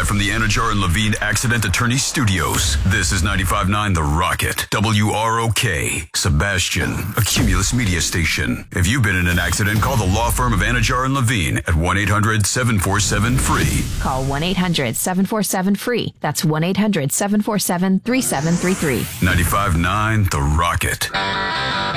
from the Anajar and Levine Accident Attorney Studios. This is 95.9 The Rocket. WROK. Sebastian. A Cumulus media station. If you've been in an accident, call the law firm of Anajar and Levine at 1-800-747-FREE. Call 1-800-747-FREE. That's 1-800-747-3733. 95.9 The Rocket.